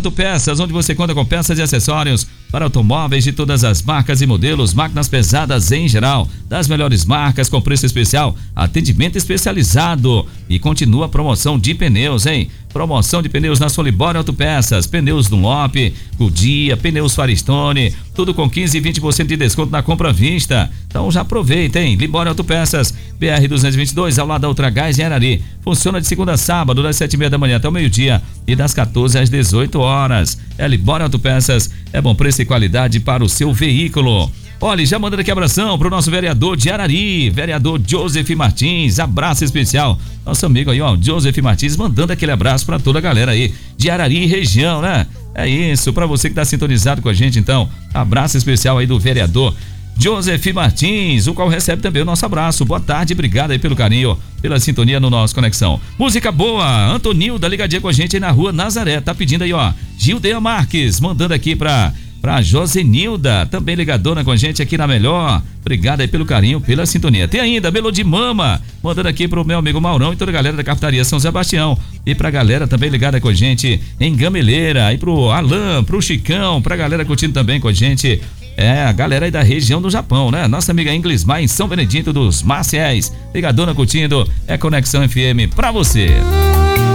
Autopeças, onde você conta com peças e acessórios para automóveis de todas as marcas e modelos, máquinas pesadas em geral, das melhores marcas com preço especial, atendimento especializado e continua a promoção de pneus, hein? Promoção de pneus na Solibore Autopeças, pneus Dunlop, Goodyear, pneus Firestone, tudo com 15 e 20% de desconto na compra à vista. Então já aproveita, hein? Libore Autopeças, BR-222, ao lado da Ultragás em Arari. Funciona de segunda a sábado, das 7h30 da manhã até o meio-dia e das 14 às 18 horas. É Libore Autopeças, é bom preço e qualidade para o seu veículo. Olha, já mandando aqui abração pro nosso vereador de Arari, vereador Joseph Martins, abraço especial. Nosso amigo aí, ó, Joseph Martins, mandando aquele abraço pra toda a galera aí de Arari e região, né? É isso, pra você que tá sintonizado com a gente, então, abraço especial aí do vereador Joseph Martins, o qual recebe também o nosso abraço. Boa tarde, obrigado aí pelo carinho, pela sintonia no nosso Conexão. Música boa, Antonilda ligadinha com a gente aí na rua Nazaré, tá pedindo aí, ó, Gildeia Marques, mandando aqui pra Josenilda, também ligadona com a gente aqui na Melhor. Obrigado aí pelo carinho, pela sintonia. Tem ainda Melody Mama, mandando aqui pro meu amigo Maurão e toda a galera da Cafetaria São Sebastião. E pra galera também ligada com a gente em Gameleira, e pro Alan, pro Chicão, pra galera curtindo também com a gente. É, a galera aí da região do Japão, né? Nossa amiga Inglismar em São Benedito dos Maciéis. Ligadona curtindo, é Conexão FM pra você.